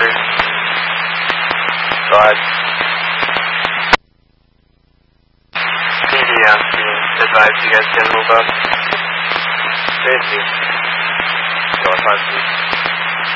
orders. But PD on scene. Advise you guys can move up. Thank you. So I'll talk to you